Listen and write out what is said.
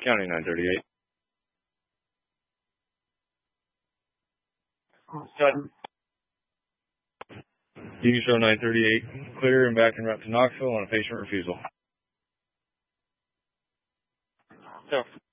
County 938. Sudden. Union Show 938, clear and back en route to Knoxville on a patient refusal. So